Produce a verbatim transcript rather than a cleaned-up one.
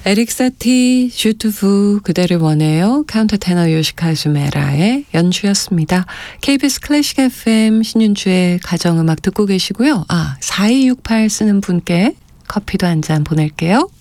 에릭 사티, 슈투부 그대를 원해요. 카운터테너 요시카즈 메라의 연주였습니다. 케이비에스 클래식 에프엠 신윤주의 가정음악 듣고 계시고요. 아, 사이육팔 쓰는 분께 커피도 한 잔 보낼게요.